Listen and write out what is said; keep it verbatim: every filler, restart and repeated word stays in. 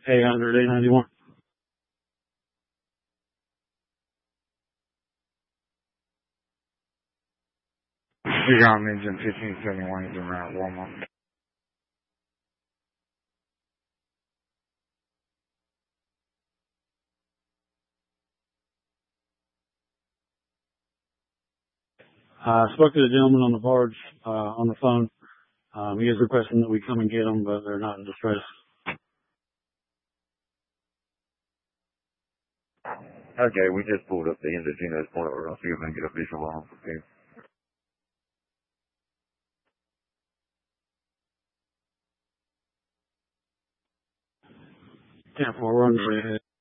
eight hundred, eight ninety-one. Egon engine fifteen seventy-one is around Walmart. I spoke to the gentleman on the barge, uh, on the phone. Um, he is requesting that we come and get them, but they're not in distress. Okay, we just pulled up the end of Geno's Point. We're going to see if we can get a visual on from here. ten four, we're on the way ahead.